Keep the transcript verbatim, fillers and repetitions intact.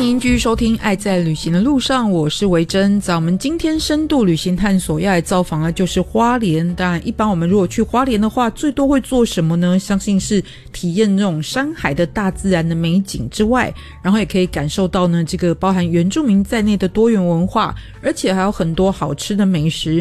您继续收听爱在旅行的路上，我是维珍。在我们今天深度旅行探索要来造访的就是花莲。当然一般我们如果去花莲的话，最多会做什么呢？相信是体验这种山海的大自然的美景之外，然后也可以感受到呢这个包含原住民在内的多元文化，而且还有很多好吃的美食。